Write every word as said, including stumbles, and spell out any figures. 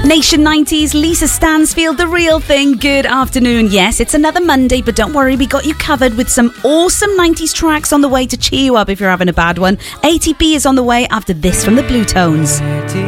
Nation nineties, Lisa Stansfield, The Real Thing. Good afternoon. Yes, it's another Monday, but don't worry, we got you covered with some awesome nineties tracks on the way to cheer you up if you're having a bad one. A T B is on the way after this from the Blue Tones.